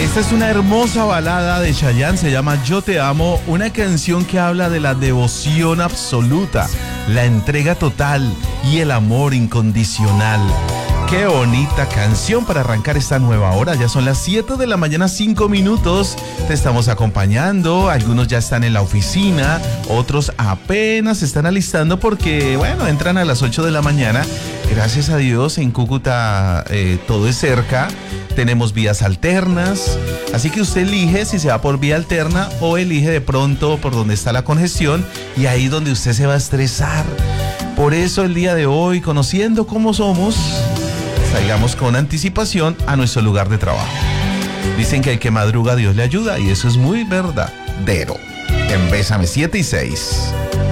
Esta es una hermosa balada de Chayanne, se llama Yo Te Amo, una canción que habla de la devoción absoluta, la entrega total y el amor incondicional. Qué bonita canción para arrancar esta nueva hora. Ya son las 7 de la mañana, 5 minutos. Te estamos acompañando. Algunos ya están en la oficina, otros apenas se están alistando porque, bueno, entran a las 8 de la mañana. Gracias a Dios, en Cúcuta todo es cerca. Tenemos vías alternas. Así que usted elige si se va por vía alterna o elige de pronto por donde está la congestión y ahí donde usted se va a estresar. Por eso el día de hoy, conociendo cómo somos, salgamos con anticipación a nuestro lugar de trabajo. Dicen que el que madruga Dios le ayuda y eso es muy verdadero. En Bésame 7 y 6.